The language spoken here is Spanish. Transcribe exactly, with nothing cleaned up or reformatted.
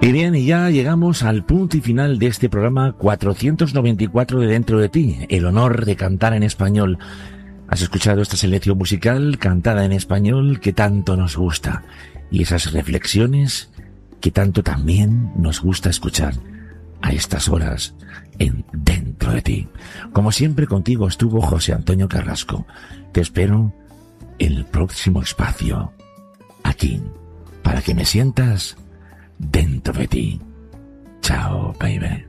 Y bien, y ya llegamos al punto y final de este programa cuatrocientos noventa y cuatro de Dentro de Ti, el honor de cantar en español. Has escuchado esta selección musical cantada en español que tanto nos gusta, y esas reflexiones que tanto también nos gusta escuchar a estas horas en Dentro de Ti. Como siempre, contigo estuvo José Antonio Carrasco. Te espero en el próximo espacio, aquí, para que me sientas dentro de ti. Chao, baby.